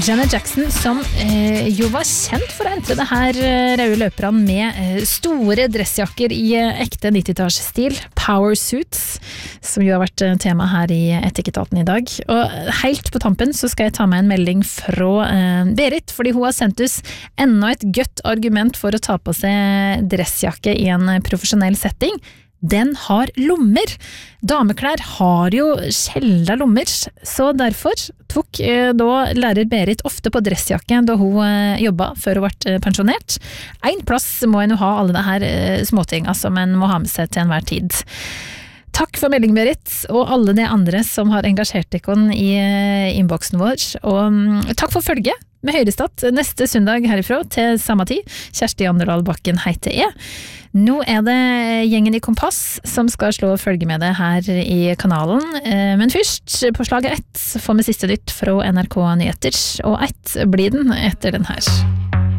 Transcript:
Janet Jackson, som jo var kjent for å entre det her røde løperne med store dressjakker i ekte 90-tallsstil, power suits, som jo har vært tema her i Etikketaten i dag. Og helt på tampen så skal jeg ta med en melding fra Berit, fordi hun har sendt oss enda et godt argument for å ta på seg dressjakke i en profesjonell setting. Den har lommer. Dameklær har jo sjelda lommer, så derfor tok da lærer Berit ofte på dressjakke da hun jobbet før hun ble pensjonert. En plass må en jo ha alle det her småtinga som en må ha med seg til enhver tid. Takk for melding, Berit, og alle de andre som har engasjert dere i innboksen vår. Og takk for følget. Med Høyrestad neste søndag herifra til samme tid. Kjersti Anderdal Bakken heter jeg. Nå det gjengen i Kompass som skal slå følge med det her i kanalen. Men først, på slaget 1 får vi siste nytt fra NRK Nyheter, og 1 blir den etter den her.